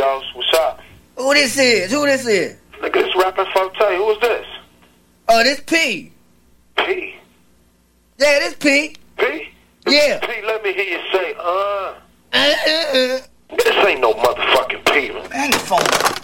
Studios. What's up? Who this is? Nigga, this rapping Forte. Who is this? Oh, this P. P? Yeah, this P. P? Yeah. P, let me hear you say, This ain't no motherfucking P, man. Man, the phone.